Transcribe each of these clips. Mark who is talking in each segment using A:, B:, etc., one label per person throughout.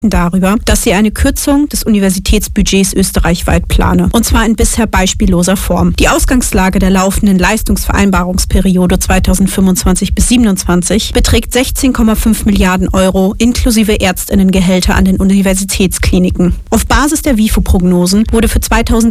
A: darüber, dass sie eine Kürzung des Universitätsbudgets österreichweit plane. Und zwar in bisher beispielloser Form. Die Ausgangslage der laufenden Leistungsvereinbarungsperiode 2025 bis 2027 beträgt 16,5 Milliarden Euro inklusive Ärztinnengehälter an den Universitätskliniken. Auf Basis der WIFO-Prognosen wurde für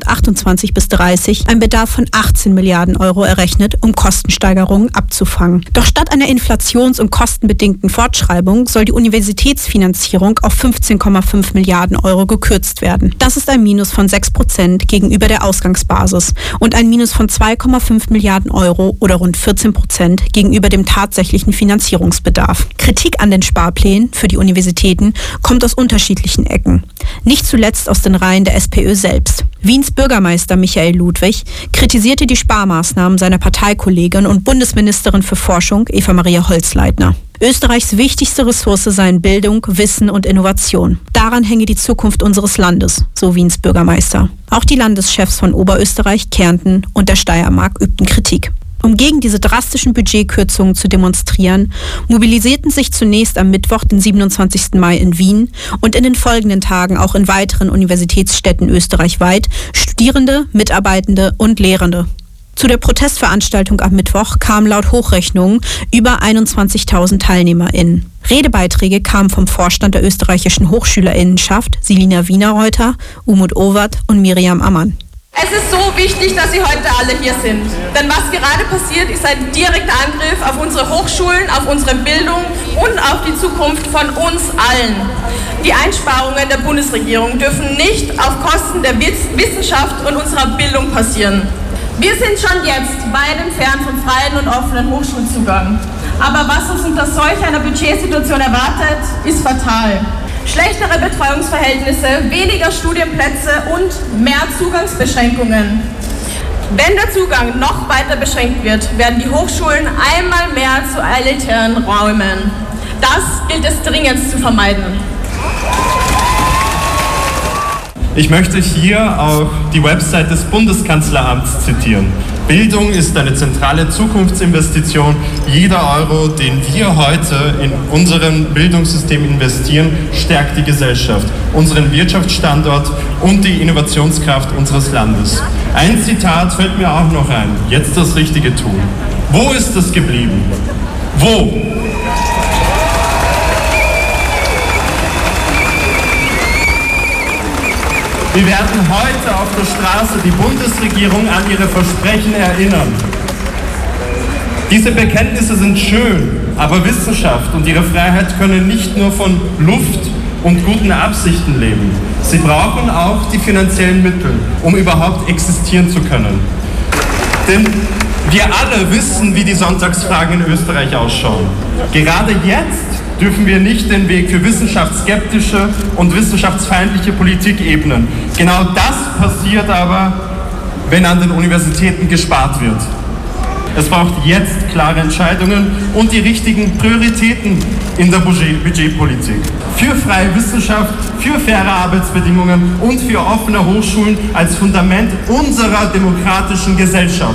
A: 2028 bis 2030 ein Bedarf von 18 Milliarden Euro errechnet, um Kostensteigerungen abzufangen. Doch statt einer inflations- und kostenbedingten Fortschreibung soll die Universitätsfinanzierung auf 15,5 Milliarden Euro gekürzt werden. Das ist ein Minus von 6% gegenüber der Ausgangsbasis und ein Minus von 2,5 Milliarden Euro oder rund 14% gegenüber dem tatsächlichen Finanzierungsbedarf. Kritik an den Sparplänen für die Universitäten kommt aus unterschiedlichen Ecken. Nicht zuletzt aus den Reihen der SPÖ selbst. Wiens Bürgermeister Michael Ludwig kritisierte die Sparmaßnahmen seiner Parteikollegin und Bundesministerin für Forschung Eva-Maria Holzleitner. Österreichs wichtigste Ressource seien Bildung, Wissen und Innovation. Daran hänge die Zukunft unseres Landes, so Wiens Bürgermeister. Auch die Landeschefs von Oberösterreich, Kärnten und der Steiermark übten Kritik. Um gegen diese drastischen Budgetkürzungen zu demonstrieren, mobilisierten sich zunächst am Mittwoch, den 27. Mai in Wien und in den folgenden Tagen auch in weiteren Universitätsstädten österreichweit Studierende, Mitarbeitende und Lehrende. Zu der Protestveranstaltung am Mittwoch kamen laut Hochrechnungen über 21.000 TeilnehmerInnen. Redebeiträge kamen vom Vorstand der österreichischen Hochschülerinnenschaft, Selina Wienerreuter, Umut Owert und Miriam Ammann.
B: Es ist so wichtig, dass Sie heute alle hier sind. Denn was gerade passiert, ist ein direkter Angriff auf unsere Hochschulen, auf unsere Bildung und auf die Zukunft von uns allen. Die Einsparungen der Bundesregierung dürfen nicht auf Kosten der Wissenschaft und unserer Bildung passieren. Wir sind schon jetzt weit entfernt vom freien und offenen Hochschulzugang. Aber was uns unter solch einer Budgetsituation erwartet, ist fatal. Schlechtere Betreuungsverhältnisse, weniger Studienplätze und mehr Zugangsbeschränkungen. Wenn der Zugang noch weiter beschränkt wird, werden die Hochschulen einmal mehr zu elitären Räumen. Das gilt es dringend zu vermeiden.
C: Ich möchte hier auch die Website des Bundeskanzleramts zitieren. Bildung ist eine zentrale Zukunftsinvestition. Jeder Euro, den wir heute in unserem Bildungssystem investieren, stärkt die Gesellschaft, unseren Wirtschaftsstandort und die Innovationskraft unseres Landes. Ein Zitat fällt mir auch noch ein. Jetzt das Richtige tun. Wo ist es geblieben? Wo? Wir werden heute auf der Straße die Bundesregierung an ihre Versprechen erinnern. Diese Bekenntnisse sind schön, aber Wissenschaft und ihre Freiheit können nicht nur von Luft und guten Absichten leben. Sie brauchen auch die finanziellen Mittel, um überhaupt existieren zu können. Denn wir alle wissen, wie die Sonntagsfragen in Österreich ausschauen. Gerade jetzt dürfen wir nicht den Weg für wissenschaftsskeptische und wissenschaftsfeindliche Politik ebnen. Genau das passiert aber, wenn an den Universitäten gespart wird. Es braucht jetzt klare Entscheidungen und die richtigen Prioritäten in der Budgetpolitik. Für freie Wissenschaft, für faire Arbeitsbedingungen und für offene Hochschulen als Fundament unserer demokratischen Gesellschaft.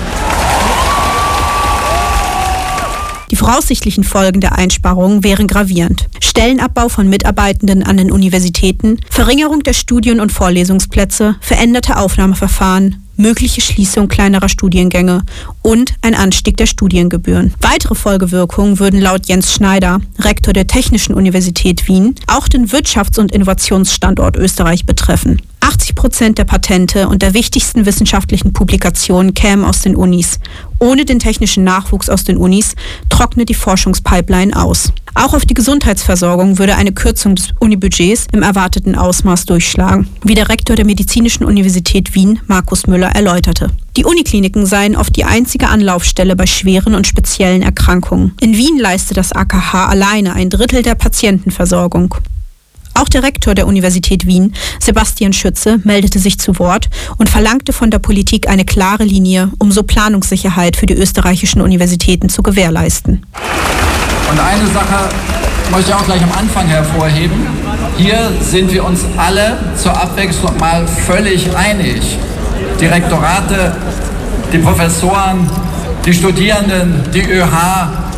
A: Die voraussichtlichen Folgen der Einsparungen wären gravierend. Stellenabbau von Mitarbeitenden an den Universitäten, Verringerung der Studien- und Vorlesungsplätze, veränderte Aufnahmeverfahren, mögliche Schließung kleinerer Studiengänge und ein Anstieg der Studiengebühren. Weitere Folgewirkungen würden laut Jens Schneider, Rektor der Technischen Universität Wien, auch den Wirtschafts- und Innovationsstandort Österreich betreffen. 80% der Patente und der wichtigsten wissenschaftlichen Publikationen kämen aus den Unis. Ohne den technischen Nachwuchs aus den Unis trocknet die Forschungspipeline aus. Auch auf die Gesundheitsversorgung würde eine Kürzung des Unibudgets im erwarteten Ausmaß durchschlagen, wie der Rektor der Medizinischen Universität Wien, Markus Müller, erläuterte. Die Unikliniken seien oft die einzige Anlaufstelle bei schweren und speziellen Erkrankungen. In Wien leistet das AKH alleine ein Drittel der Patientenversorgung. Auch der Rektor der Universität Wien, Sebastian Schütze, meldete sich zu Wort und verlangte von der Politik eine klare Linie, um so Planungssicherheit für die österreichischen Universitäten zu gewährleisten.
D: Und eine Sache möchte ich auch gleich am Anfang hervorheben. Hier sind wir uns alle zur Abwechslung mal völlig einig. Die Rektorate, die Professoren, die Studierenden, die ÖH,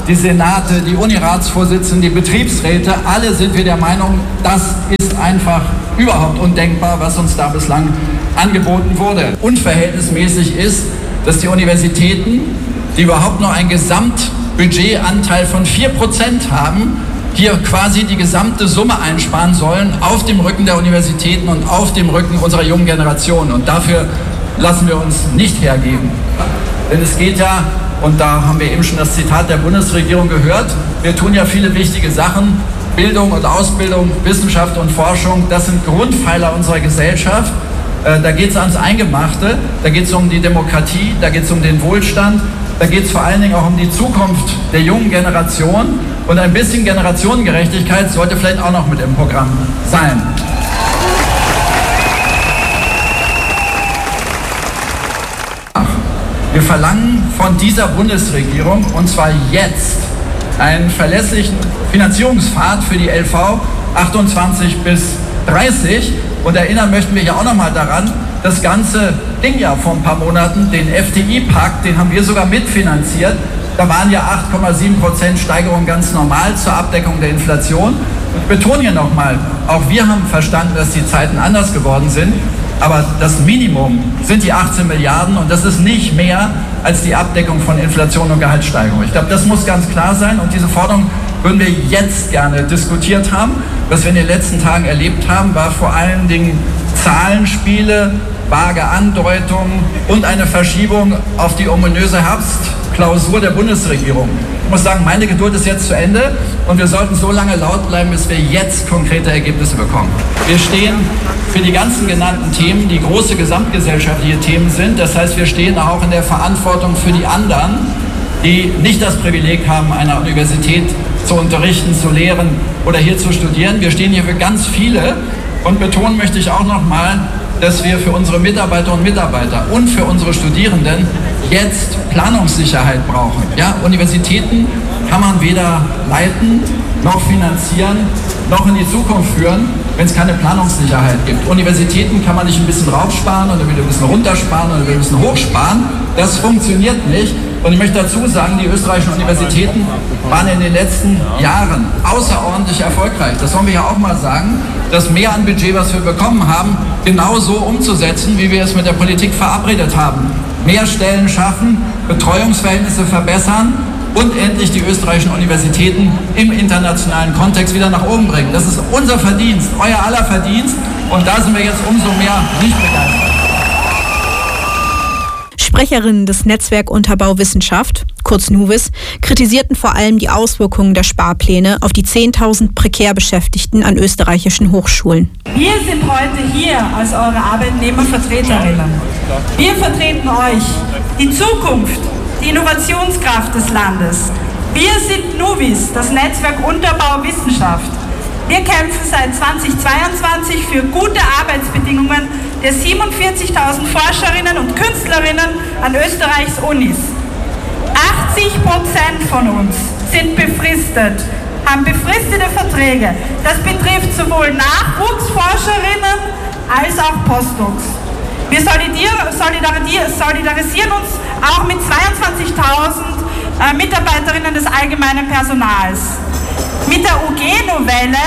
D: die Senate, die Uniratsvorsitzenden, die Betriebsräte, alle sind wir der Meinung, das ist einfach überhaupt undenkbar, was uns da bislang angeboten wurde. Unverhältnismäßig ist, dass die Universitäten, die überhaupt nur einen Gesamtbudgetanteil von 4% haben, hier quasi die gesamte Summe einsparen sollen auf dem Rücken der Universitäten und auf dem Rücken unserer jungen Generation. Und dafür lassen wir uns nicht hergeben. Denn es geht ja, und da haben wir eben schon das Zitat der Bundesregierung gehört, wir tun ja viele wichtige Sachen, Bildung und Ausbildung, Wissenschaft und Forschung, das sind Grundpfeiler unserer Gesellschaft. Da geht es ans Eingemachte, da geht es um die Demokratie, da geht es um den Wohlstand, da geht es vor allen Dingen auch um die Zukunft der jungen Generation. Und ein bisschen Generationengerechtigkeit sollte vielleicht auch noch mit im Programm sein. Wir verlangen von dieser Bundesregierung, und zwar jetzt, einen verlässlichen Finanzierungspfad für die LV 28 bis 30. Und erinnern möchten wir ja auch nochmal daran, das ganze Ding ja vor ein paar Monaten, den FDI-Pakt, den haben wir sogar mitfinanziert. Da waren ja 8,7% Steigerung ganz normal zur Abdeckung der Inflation. Und ich betone hier nochmal, auch wir haben verstanden, dass die Zeiten anders geworden sind. Aber das Minimum sind die 18 Milliarden und das ist nicht mehr als die Abdeckung von Inflation und Gehaltssteigerung. Ich glaube, das muss ganz klar sein und diese Forderung würden wir jetzt gerne diskutiert haben. Was wir in den letzten Tagen erlebt haben, war vor allen Dingen Zahlenspiele, vage Andeutungen und eine Verschiebung auf die ominöse Herbstklausur der Bundesregierung. Ich muss sagen, meine Geduld ist jetzt zu Ende und wir sollten so lange laut bleiben, bis wir jetzt konkrete Ergebnisse bekommen. Wir stehen für die ganzen genannten Themen, die große gesamtgesellschaftliche Themen sind. Das heißt, wir stehen auch in der Verantwortung für die anderen, die nicht das Privileg haben, an einer Universität zu unterrichten, zu lehren oder hier zu studieren. Wir stehen hier für ganz viele und betonen möchte ich auch nochmal, dass wir für unsere Mitarbeiter und Mitarbeiter und für unsere Studierenden jetzt Planungssicherheit brauchen. Ja, Universitäten kann man weder leiten, noch finanzieren, noch in die Zukunft führen, wenn es keine Planungssicherheit gibt. Universitäten kann man nicht ein bisschen raufsparen oder wieder ein bisschen runtersparen oder wieder ein bisschen hochsparen. Das funktioniert nicht. Und ich möchte dazu sagen, die österreichischen Universitäten waren in den letzten Jahren außerordentlich erfolgreich. Das wollen wir ja auch mal sagen, das Mehr an Budget, was wir bekommen haben, genauso umzusetzen, wie wir es mit der Politik verabredet haben. Mehr Stellen schaffen, Betreuungsverhältnisse verbessern und endlich die österreichischen Universitäten im internationalen Kontext wieder nach oben bringen. Das ist unser Verdienst, euer aller Verdienst und da sind wir jetzt umso mehr nicht begeistert.
A: Sprecherinnen des Netzwerk Unterbau Wissenschaft, kurz NUWIS, kritisierten vor allem die Auswirkungen der Sparpläne auf die 10.000 prekär Beschäftigten an österreichischen Hochschulen.
E: Wir sind heute hier als eure Arbeitnehmervertreterinnen. Wir vertreten euch, die Zukunft, die Innovationskraft des Landes. Wir sind NUWIS, das Netzwerk Unterbau Wissenschaft. Wir kämpfen seit 2022 für gute Arbeitsbedingungen der 47.000 Forscherinnen und Künstlerinnen an Österreichs Unis. 80% von uns sind befristet, haben befristete Verträge. Das betrifft sowohl Nachwuchsforscherinnen als auch Postdocs. Wir solidarisieren uns auch mit 22.000 Mitarbeiterinnen des allgemeinen Personals. Mit der UG-Novelle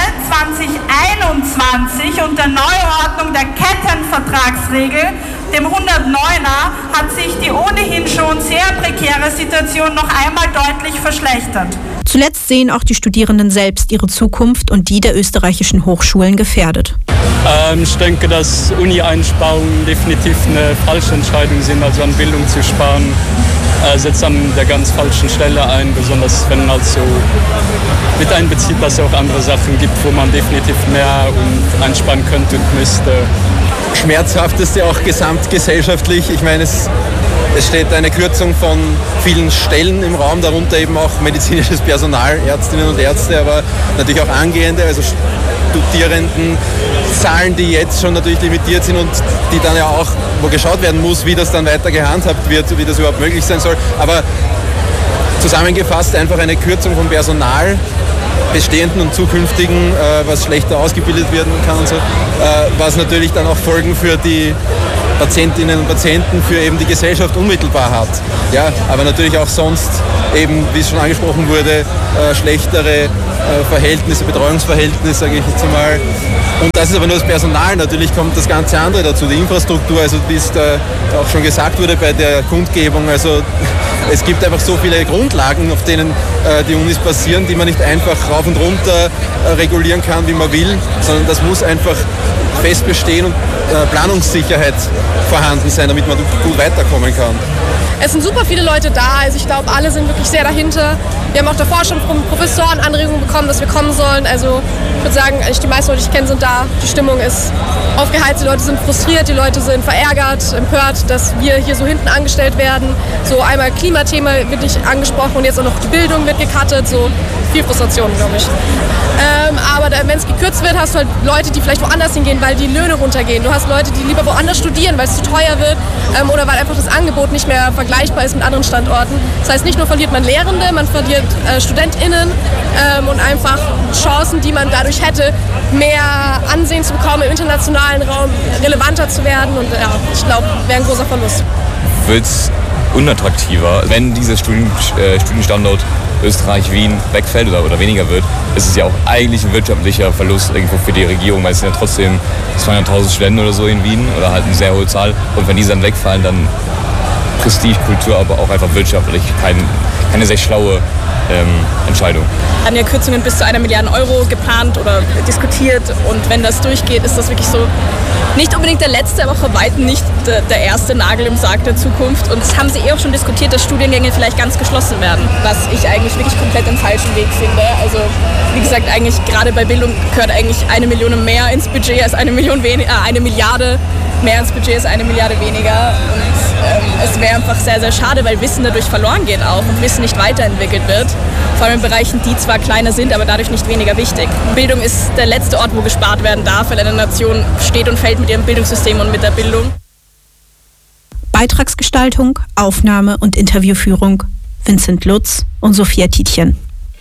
E: 2021 und der Neuordnung der Kettenvertragsregel, dem 109er, hat sich die ohnehin schon sehr prekäre Situation noch einmal deutlich verschlechtert.
A: Zuletzt sehen auch die Studierenden selbst ihre Zukunft und die der österreichischen Hochschulen gefährdet.
F: Ich denke, dass Uni-Einsparungen definitiv eine falsche Entscheidung sind, also an Bildung zu sparen. Setzt an der ganz falschen Stelle ein, besonders wenn man also mit einbezieht, dass es auch andere Sachen gibt, wo man definitiv mehr einsparen könnte und müsste.
G: Schmerzhaft ist ja auch gesamtgesellschaftlich. Ich meine, es steht eine Kürzung von vielen Stellen im Raum, darunter eben auch medizinisches Personal, Ärztinnen und Ärzte, aber natürlich auch Angehende, also Studierenden, Zahlen, die jetzt schon natürlich limitiert sind und die dann ja auch, wo geschaut werden muss, wie das dann weiter gehandhabt wird, wie das überhaupt möglich sein soll. Aber zusammengefasst einfach eine Kürzung von Personal, bestehenden und zukünftigen, was schlechter ausgebildet werden kann und so, was natürlich dann auch Folgen für die Patientinnen und Patienten für eben die Gesellschaft unmittelbar hat. Ja, aber natürlich auch sonst eben, wie es schon angesprochen wurde, schlechtere Verhältnisse, Betreuungsverhältnisse, sage ich jetzt einmal. Und das ist aber nur das Personal. Natürlich kommt das ganze andere dazu, die Infrastruktur, also wie es da auch schon gesagt wurde bei der Kundgebung. Also es gibt einfach so viele Grundlagen, auf denen die Unis basieren, die man nicht einfach rauf und runter regulieren kann, wie man will, sondern das muss einfach fest bestehen und Planungssicherheit vorhanden sein, damit man gut weiterkommen kann.
H: Es sind super viele Leute da, also ich glaube, alle sind wirklich sehr dahinter. Wir haben auch davor schon von Professoren Anregungen bekommen, dass wir kommen sollen. Also ich würde sagen, die meisten Leute, die ich kenne, sind da. Die Stimmung ist aufgeheizt, die Leute sind frustriert, die Leute sind verärgert, empört, dass wir hier so hinten angestellt werden. So einmal Klimathema wird nicht angesprochen und jetzt auch noch die Bildung wird gecuttet. So viel Frustration, glaube ich. Aber wenn es gekürzt wird, hast du halt Leute, die vielleicht woanders hingehen, weil die Löhne runtergehen. Du hast Leute, die lieber woanders studieren, weil es zu teuer wird oder weil einfach das Angebot nicht mehr vergleichbar ist mit anderen Standorten. Das heißt, nicht nur verliert man Lehrende, man verliert StudentInnen und einfach Chancen, die man dadurch hätte, mehr Ansehen zu bekommen im internationalen Raum, relevanter zu werden. Und ja, ich glaube, wäre ein großer Verlust.
I: Wird es unattraktiver, wenn dieser Studienstandort Österreich-Wien wegfällt oder weniger wird, ist es ja auch eigentlich ein wirtschaftlicher Verlust irgendwo für die Regierung, weil es sind ja trotzdem 200.000 Studenten oder so in Wien oder halt eine sehr hohe Zahl. Und wenn die dann wegfallen, dann Prestige, Kultur, aber auch einfach wirtschaftlich keine sehr schlaue Entscheidung.
J: Wir haben ja Kürzungen bis zu 1 Milliarde Euro geplant oder diskutiert und wenn das durchgeht, ist das wirklich so nicht unbedingt der letzte, aber bei weitem nicht der erste Nagel im Sarg der Zukunft. Und das haben sie auch schon diskutiert, dass Studiengänge vielleicht ganz geschlossen werden, was ich eigentlich wirklich komplett den falschen Weg finde. Also wie gesagt, eigentlich gerade bei Bildung gehört eigentlich 1 Million mehr ins Budget als 1 Milliarde mehr ins Budget als 1 Milliarde weniger. Und es wäre einfach sehr, sehr schade, weil Wissen dadurch verloren geht auch und Wissen nicht weiterentwickelt wird. Vor allem in Bereichen, die zwar kleiner sind, aber dadurch nicht weniger wichtig. Bildung ist der letzte Ort, wo gespart werden darf, weil eine Nation steht und fällt mit ihrem Bildungssystem und mit der Bildung.
A: Beitragsgestaltung, Aufnahme und Interviewführung Vincent Lutz und Sophia Tietjen.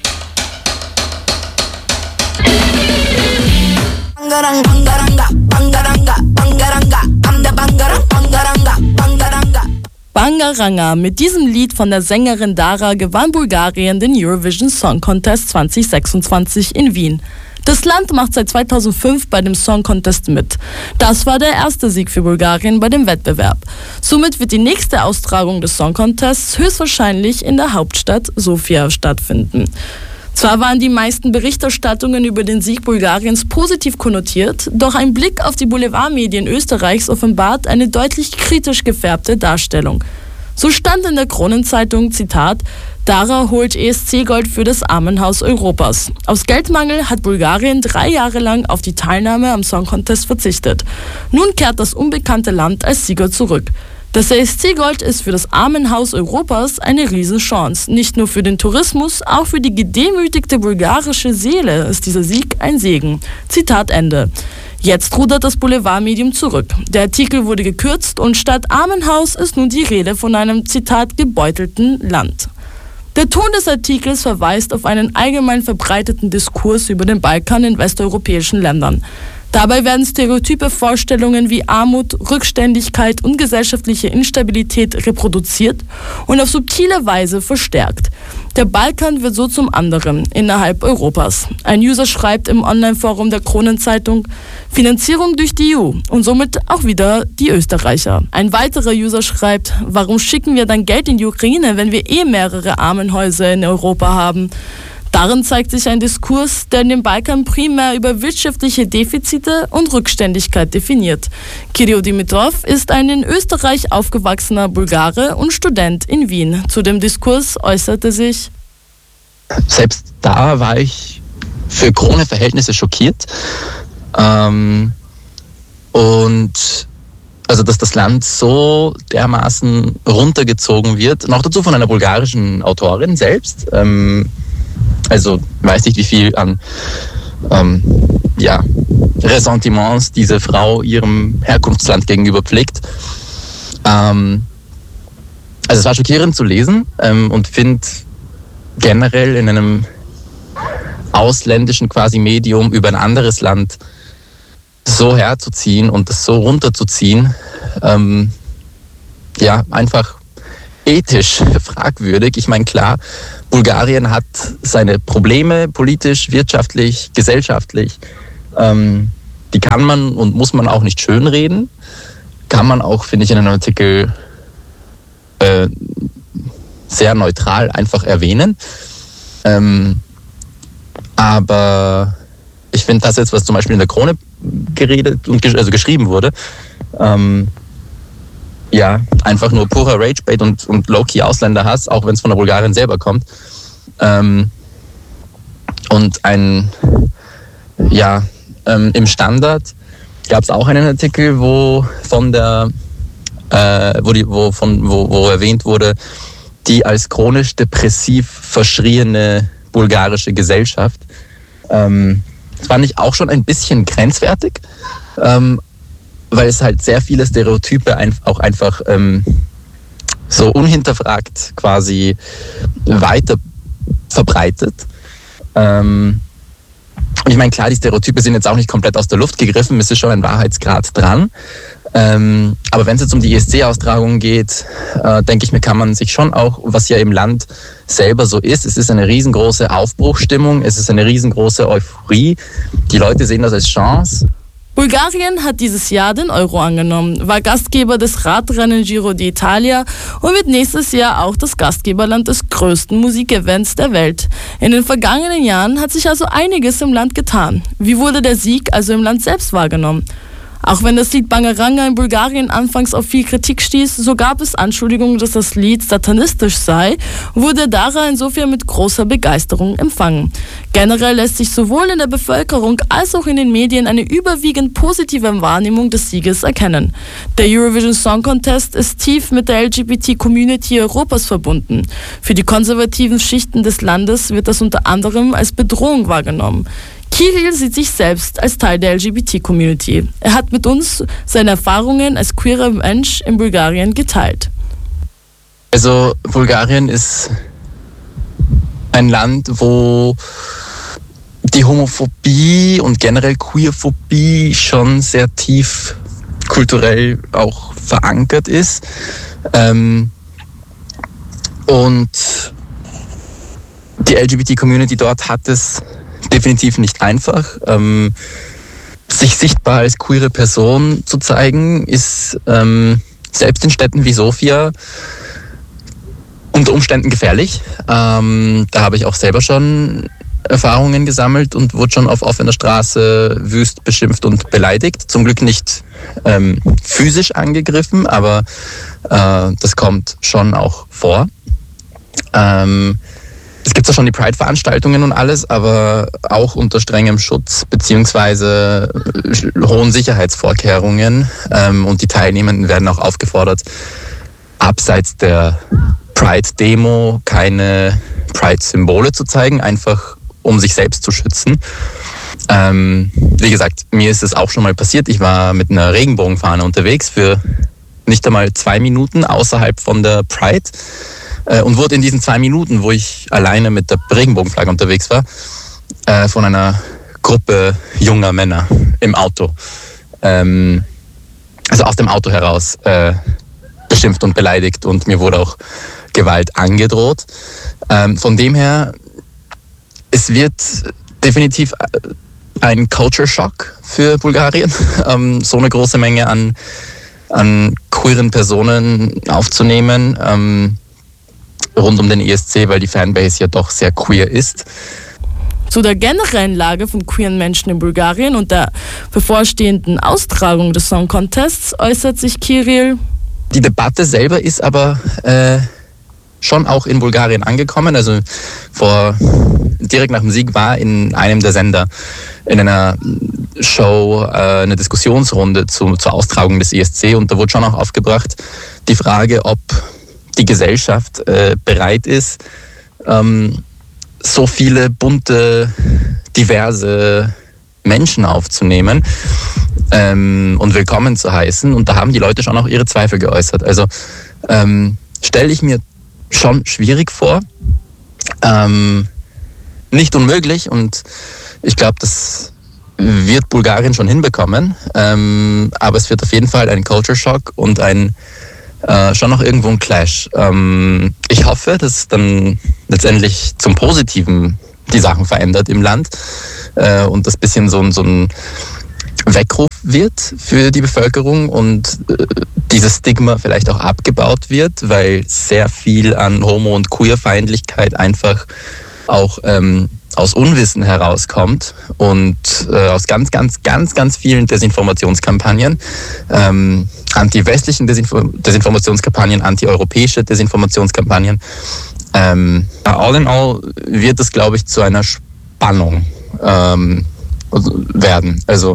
K: Bangaranga. Mit diesem Lied von der Sängerin Dara gewann Bulgarien den Eurovision Song Contest 2026 in Wien. Das Land macht seit 2005 bei dem Song Contest mit. Das war der erste Sieg für Bulgarien bei dem Wettbewerb. Somit wird die nächste Austragung des Song Contests höchstwahrscheinlich in der Hauptstadt Sofia stattfinden. Zwar waren die meisten Berichterstattungen über den Sieg Bulgariens positiv konnotiert, doch ein Blick auf die Boulevardmedien Österreichs offenbart eine deutlich kritisch gefärbte Darstellung. So stand in der Kronenzeitung, Zitat, Dara holt ESC-Gold für das Armenhaus Europas. Aus Geldmangel hat Bulgarien 3 Jahre lang auf die Teilnahme am Song Contest verzichtet. Nun kehrt das unbekannte Land als Sieger zurück. Das ESC-Gold ist für das Armenhaus Europas eine Riesenchance. Nicht nur für den Tourismus, auch für die gedemütigte bulgarische Seele ist dieser Sieg ein Segen. Zitat Ende. Jetzt rudert das Boulevardmedium zurück. Der Artikel wurde gekürzt und statt Armenhaus ist nun die Rede von einem, Zitat, gebeutelten Land. Der Ton des Artikels verweist auf einen allgemein verbreiteten Diskurs über den Balkan in westeuropäischen Ländern. Dabei werden stereotype Vorstellungen wie Armut, Rückständigkeit und gesellschaftliche Instabilität reproduziert und auf subtile Weise verstärkt. Der Balkan wird so zum anderen innerhalb Europas. Ein User schreibt im Online-Forum der Kronenzeitung, Finanzierung durch die EU und somit auch wieder die Österreicher. Ein weiterer User schreibt, warum schicken wir dann Geld in die Ukraine, wenn wir mehrere Armenhäuser in Europa haben? Darin zeigt sich ein Diskurs, der den Balkan primär über wirtschaftliche Defizite und Rückständigkeit definiert. Kirill Dimitrov ist ein in Österreich aufgewachsener Bulgare und Student in Wien. Zu dem Diskurs äußerte sich:
L: Selbst da war ich für Krone-Verhältnisse schockiert. Und also, dass das Land so dermaßen runtergezogen wird, noch dazu von einer bulgarischen Autorin selbst. Also weiß nicht, wie viel an Ressentiments diese Frau ihrem Herkunftsland gegenüber pflegt. Also es war schockierend zu lesen und finde generell in einem ausländischen quasi Medium über ein anderes Land so herzuziehen und das so runterzuziehen, einfach ethisch fragwürdig. Ich meine, klar, Bulgarien hat seine Probleme politisch, wirtschaftlich, gesellschaftlich. Die kann man und muss man auch nicht schönreden. Kann man auch, finde ich, in einem Artikel sehr neutral einfach erwähnen. Aber ich finde das jetzt, was zum Beispiel in der Krone geredet und geschrieben wurde, einfach nur purer Ragebait und low-key Ausländerhass, auch wenn es von der Bulgarien selber kommt. Und im Standard gab es auch einen Artikel, wo erwähnt wurde, die als chronisch depressiv verschriene bulgarische Gesellschaft. Das fand ich auch schon ein bisschen grenzwertig, weil es halt sehr viele Stereotype auch einfach so unhinterfragt quasi weiter verbreitet. Und ich meine, klar, die Stereotype sind jetzt auch nicht komplett aus der Luft gegriffen, es ist schon ein Wahrheitsgrad dran. Aber wenn es jetzt um die ESC-Austragung geht, denke ich mir, kann man sich schon auch, was ja im Land selber so ist, es ist eine riesengroße Aufbruchsstimmung, es ist eine riesengroße Euphorie. Die Leute sehen das als Chance.
K: Bulgarien hat dieses Jahr den Euro angenommen, war Gastgeber des Radrennen Giro d'Italia und wird nächstes Jahr auch das Gastgeberland des größten Musikevents der Welt. In den vergangenen Jahren hat sich also einiges im Land getan. Wie wurde der Sieg also im Land selbst wahrgenommen? Auch wenn das Lied Bangaranga in Bulgarien anfangs auf viel Kritik stieß, so gab es Anschuldigungen, dass das Lied satanistisch sei, wurde Dara insofern mit großer Begeisterung empfangen. Generell lässt sich sowohl in der Bevölkerung als auch in den Medien eine überwiegend positive Wahrnehmung des Sieges erkennen. Der Eurovision Song Contest ist tief mit der LGBT-Community Europas verbunden. Für die konservativen Schichten des Landes wird das unter anderem als Bedrohung wahrgenommen. Kirill sieht sich selbst als Teil der LGBT-Community. Er hat mit uns seine Erfahrungen als queerer Mensch in Bulgarien geteilt.
L: Also Bulgarien ist ein Land, wo die Homophobie und generell Queerphobie schon sehr tief kulturell auch verankert ist. Und die LGBT-Community dort hat es definitiv nicht einfach. Sich sichtbar als queere Person zu zeigen, ist selbst in Städten wie Sofia unter Umständen gefährlich. Da habe ich auch selber schon Erfahrungen gesammelt und wurde schon auf offener Straße wüst beschimpft und beleidigt. Zum Glück nicht physisch angegriffen, aber das kommt schon auch vor. Es gibt ja schon die Pride-Veranstaltungen und alles, aber auch unter strengem Schutz bzw. hohen Sicherheitsvorkehrungen. Und die Teilnehmenden werden auch aufgefordert, abseits der Pride-Demo keine Pride-Symbole zu zeigen, einfach um sich selbst zu schützen. Wie gesagt, mir ist es auch schon mal passiert. Ich war mit einer Regenbogenfahne unterwegs für nicht einmal 2 Minuten außerhalb von der Pride. Und wurde in diesen 2 Minuten, wo ich alleine mit der Regenbogenflagge unterwegs war, von einer Gruppe junger Männer im Auto, also aus dem Auto heraus, beschimpft und beleidigt und mir wurde auch Gewalt angedroht. Von dem her, es wird definitiv ein Culture Shock für Bulgarien, so eine große Menge an queeren Personen aufzunehmen, rund um den ESC, weil die Fanbase ja doch sehr queer ist.
K: Zu der generellen Lage von queeren Menschen in Bulgarien und der bevorstehenden Austragung des Song Contests äußert sich Kirill.
L: Die Debatte selber ist aber schon auch in Bulgarien angekommen. Also direkt nach dem Sieg war in einem der Sender in einer Show eine Diskussionsrunde zur Austragung des ESC und da wurde schon auch aufgebracht die Frage, ob die Gesellschaft bereit ist, so viele bunte, diverse Menschen aufzunehmen und willkommen zu heißen. Und da haben die Leute schon auch ihre Zweifel geäußert. Also stelle ich mir schon schwierig vor. Nicht unmöglich und ich glaube, das wird Bulgarien schon hinbekommen, aber es wird auf jeden Fall ein Culture Shock und schon noch irgendwo ein Clash. Ich hoffe, dass dann letztendlich zum Positiven die Sachen verändert im Land und das bisschen so ein Weckruf wird für die Bevölkerung und dieses Stigma vielleicht auch abgebaut wird, weil sehr viel an Homo- und Queerfeindlichkeit einfach auch aus Unwissen herauskommt und aus ganz vielen Desinformationskampagnen, anti-westlichen Desinformationskampagnen, anti-europäische Desinformationskampagnen. All in all wird es, glaube ich, zu einer Spannung werden. Also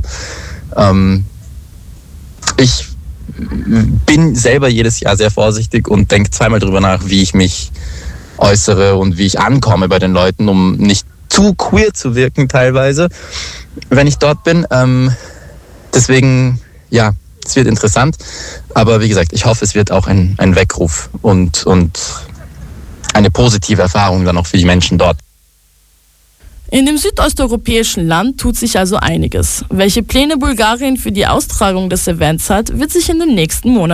L: ich bin selber jedes Jahr sehr vorsichtig und denke zweimal drüber nach, wie ich mich äußere und wie ich ankomme bei den Leuten, um nicht zu queer zu wirken teilweise, wenn ich dort bin. Deswegen, ja, es wird interessant. Aber wie gesagt, ich hoffe, es wird auch ein Weckruf und eine positive Erfahrung dann auch für die Menschen dort.
K: In dem südosteuropäischen Land tut sich also einiges. Welche Pläne Bulgarien für die Austragung des Events hat, wird sich in den nächsten Monaten